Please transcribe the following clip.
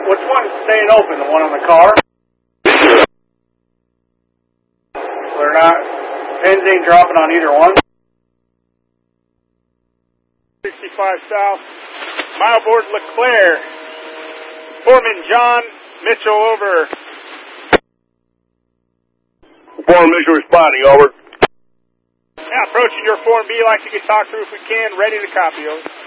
Which one's staying open? The one on the car? They're not, pins ain't dropping on either one? 65 South, Mileboard LeClaire. Foreman John Mitchell, over. Foreman Mitchell responding, over. Yeah, approaching your Form B, like to get talked through if we can, ready to copy, over.